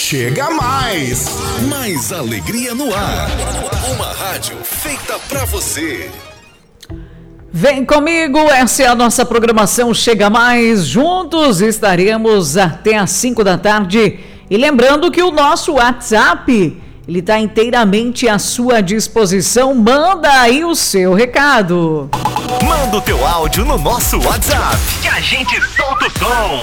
Chega mais! Mais alegria no ar. Uma rádio feita pra você. Vem comigo, essa é a nossa programação Chega Mais. Juntos estaremos até às 5 da tarde. E lembrando que o nosso WhatsApp, ele está inteiramente à sua disposição. Manda aí o seu recado. Manda o teu áudio no nosso WhatsApp, que a gente solta o som.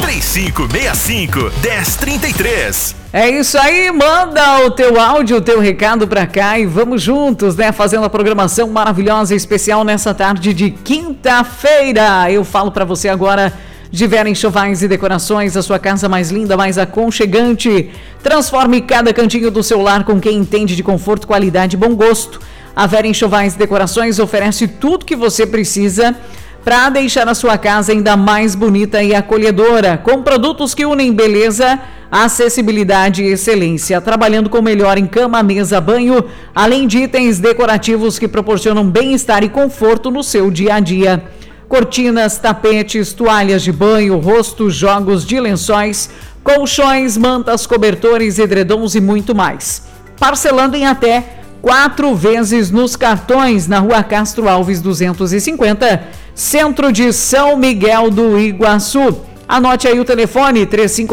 3565-1033. É isso aí, manda o teu áudio, o teu recado pra cá e vamos juntos, né? Fazendo a programação maravilhosa e especial nessa tarde de quinta-feira. Eu falo pra você agora de Vera Enxovais e Decorações, a sua casa mais linda, mais aconchegante. Transforme cada cantinho do seu lar com quem entende de conforto, qualidade e bom gosto. A Vera Enxovais e Decorações oferece tudo que você precisa para deixar a sua casa ainda mais bonita e acolhedora, com produtos que unem beleza, acessibilidade e excelência, trabalhando com o melhor em cama, mesa, banho, além de itens decorativos que proporcionam bem-estar e conforto no seu dia a dia. Cortinas, tapetes, toalhas de banho, rostos, jogos de lençóis, colchões, mantas, cobertores, edredons e muito mais. Parcelando em até 4 vezes nos cartões, na Rua Castro Alves 250, centro de São Miguel do Iguaçu. Anote aí o telefone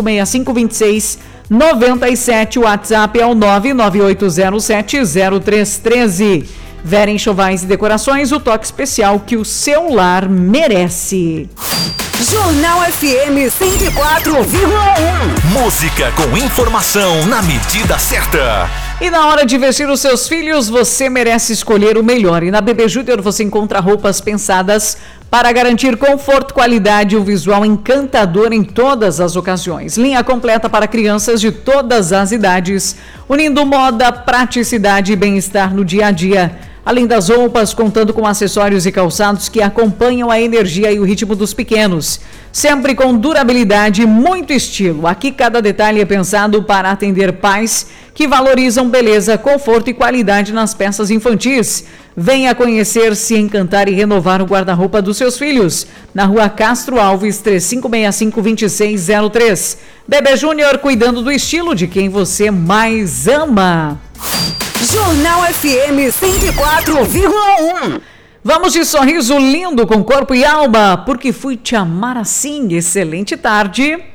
3565-2697, o WhatsApp é o 998070313. Vera Enxovais e Decorações, o toque especial que o seu lar merece. Jornal FM 104,1. Música com informação na medida certa. E na hora de vestir os seus filhos, você merece escolher o melhor. E na Bebê Júnior você encontra roupas pensadas para garantir conforto, qualidade e um visual encantador em todas as ocasiões. Linha completa para crianças de todas as idades, unindo moda, praticidade e bem-estar no dia a dia. Além das roupas, contando com acessórios e calçados que acompanham a energia e o ritmo dos pequenos. Sempre com durabilidade e muito estilo. Aqui cada detalhe é pensado para atender pais que valorizam beleza, conforto e qualidade nas peças infantis. Venha conhecer, se encantar e renovar o guarda-roupa dos seus filhos. Na Rua Castro Alves, 3565-2603. Bebê Júnior, cuidando do estilo de quem você mais ama. Jornal FM 104,1. Vamos de sorriso lindo com corpo e alma, porque fui te amar assim. Excelente tarde.